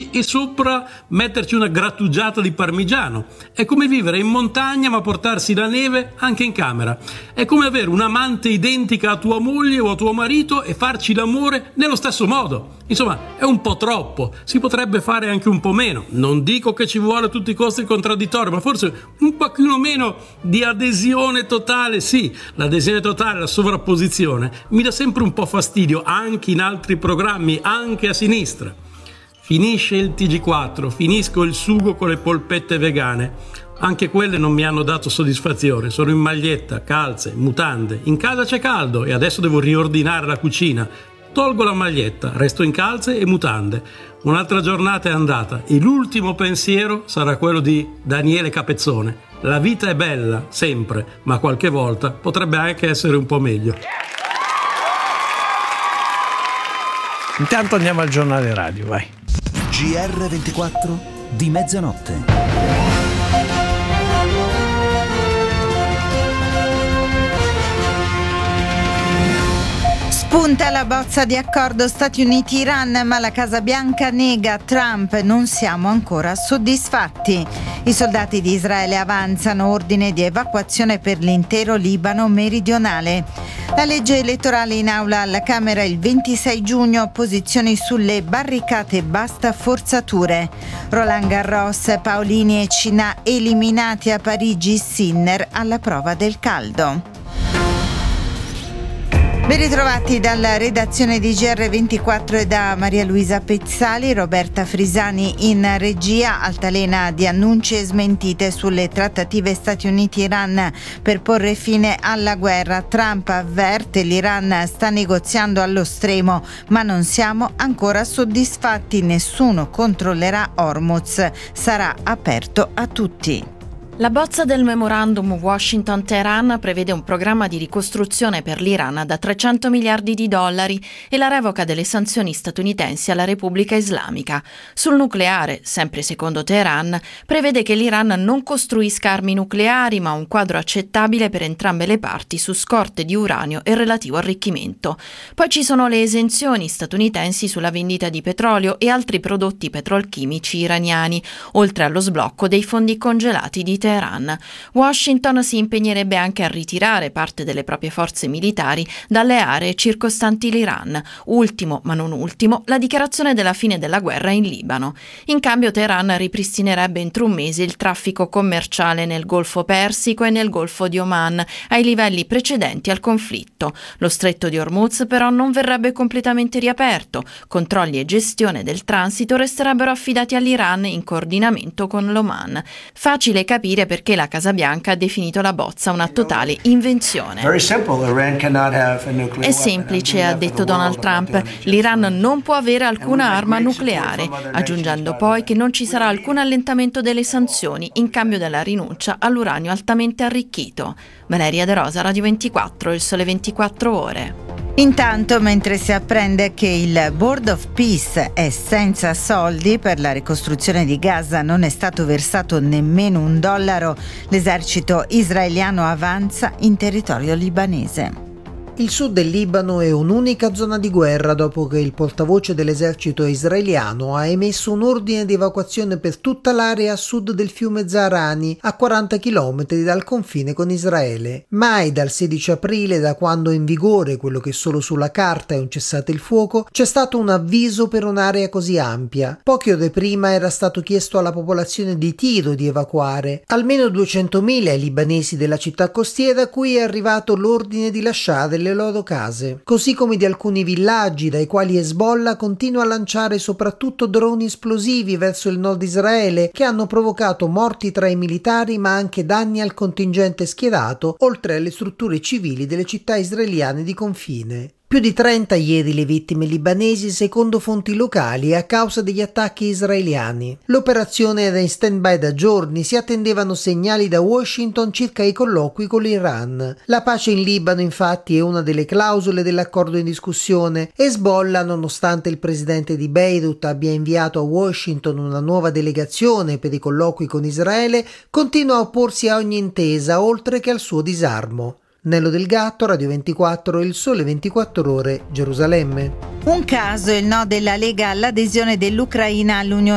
così e sopra metterci una grattugiata di parmigiano. È come vivere in montagna ma portarsi la neve anche in camera. È come avere un'amante identica a tua moglie o a tuo marito e farci l'amore nello stesso modo. Insomma, è un po' troppo, si potrebbe fare anche un po' meno. Non dico che ci vuole a tutti i costi il contraddittorio, ma forse un pochino meno di adesione totale. Sì, l'adesione totale, la sovrapposizione mi dà sempre un po' fastidio, anche in altri programmi, anche a sinistra. Finisce il TG4, finisco il sugo con le polpette vegane. Anche quelle non mi hanno dato soddisfazione. Sono in maglietta, calze, mutande. In casa c'è caldo e adesso devo riordinare la cucina. Tolgo la maglietta, resto in calze e mutande. Un'altra giornata è andata e l'ultimo pensiero sarà quello di Daniele Capezzone. La vita è bella, sempre, ma qualche volta potrebbe anche essere un po' meglio. Intanto andiamo al giornale radio, vai. GR24 di mezzanotte. Spunta la bozza di accordo Stati Uniti-Iran, ma la Casa Bianca nega Trump, non siamo ancora soddisfatti. I soldati di Israele avanzano ordine di evacuazione per l'intero Libano meridionale. La legge elettorale in aula alla Camera il 26 giugno, posizioni sulle barricate, basta forzature. Roland Garros, Paolini e Cina eliminati a Parigi, Sinner alla prova del caldo. Ben ritrovati dalla redazione di GR24 e da Maria Luisa Pezzali, Roberta Frisani in regia. Altalena di annunci e smentite sulle trattative Stati Uniti-Iran per porre fine alla guerra. Trump avverte l'Iran sta negoziando allo stremo, ma non siamo ancora soddisfatti. Nessuno controllerà Hormuz, sarà aperto a tutti. La bozza del memorandum Washington-Teheran prevede un programma di ricostruzione per l'Iran da 300 miliardi di dollari e la revoca delle sanzioni statunitensi alla Repubblica Islamica. Sul nucleare, sempre secondo Teheran, prevede che l'Iran non costruisca armi nucleari, ma un quadro accettabile per entrambe le parti su scorte di uranio e relativo arricchimento. Poi ci sono le esenzioni statunitensi sulla vendita di petrolio e altri prodotti petrolchimici iraniani, oltre allo sblocco dei fondi congelati di Teheran. Washington si impegnerebbe anche a ritirare parte delle proprie forze militari dalle aree circostanti l'Iran. Ultimo, ma non ultimo, la dichiarazione della fine della guerra in Libano. In cambio Teheran ripristinerebbe entro un mese il traffico commerciale nel Golfo Persico e nel Golfo di Oman, ai livelli precedenti al conflitto. Lo stretto di Hormuz però non verrebbe completamente riaperto. Controlli e gestione del transito resterebbero affidati all'Iran in coordinamento con l'Oman. Facile capire perché la Casa Bianca ha definito la bozza una totale invenzione. È semplice, ha detto Donald Trump, l'Iran non può avere alcuna arma nucleare, aggiungendo poi che non ci sarà alcun allentamento delle sanzioni in cambio della rinuncia all'uranio altamente arricchito. Valeria De Rosa, Radio 24, Il Sole 24 Ore. Intanto, mentre si apprende che il Board of Peace è senza soldi per la ricostruzione di Gaza, non è stato versato nemmeno $1, l'esercito israeliano avanza in territorio libanese. Il sud del Libano è un'unica zona di guerra dopo che il portavoce dell'esercito israeliano ha emesso un ordine di evacuazione per tutta l'area a sud del fiume Zahrani, a 40 km dal confine con Israele. Mai dal 16 aprile, da quando è in vigore quello che solo sulla carta è un cessate il fuoco, c'è stato un avviso per un'area così ampia. Poche ore prima era stato chiesto alla popolazione di Tiro di evacuare. Almeno 200.000 i libanesi della città costiera a cui è arrivato l'ordine di lasciare le loro case, così come di alcuni villaggi dai quali Hezbollah continua a lanciare soprattutto droni esplosivi verso il nord Israele, che hanno provocato morti tra i militari ma anche danni al contingente schierato, oltre alle strutture civili delle città israeliane di confine. Più di 30 ieri le vittime libanesi secondo fonti locali a causa degli attacchi israeliani. L'operazione era in stand-by da giorni, si attendevano segnali da Washington circa i colloqui con l'Iran. La pace in Libano infatti è una delle clausole dell'accordo in discussione. Hezbollah, nonostante il presidente di Beirut abbia inviato a Washington una nuova delegazione per i colloqui con Israele, continua a opporsi a ogni intesa oltre che al suo disarmo. Nello Del Gatto, Radio 24, Il Sole 24 Ore, Gerusalemme. Un caso, il no della Lega all'adesione dell'Ucraina all'Unione